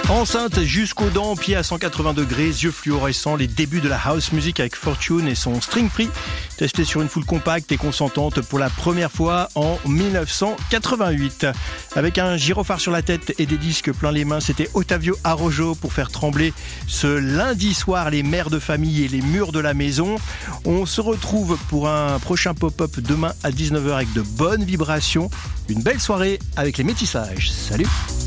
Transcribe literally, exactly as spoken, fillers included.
Enceinte jusqu'aux dents, pieds à cent quatre-vingts degrés, yeux fluorescents, les débuts de la house music avec Fortune et son String Free, testé sur une foule compacte et consentante pour la première fois en dix-neuf cent quatre-vingt-huit. Avec un gyrophare sur la tête et des disques plein les mains, c'était Ottavio Araujo pour faire trembler ce lundi soir les mères de famille et les murs de la maison. On se retrouve pour un prochain pop-up demain à dix-neuf heures avec de bonnes vibrations. Une belle soirée avec les métissages. Salut!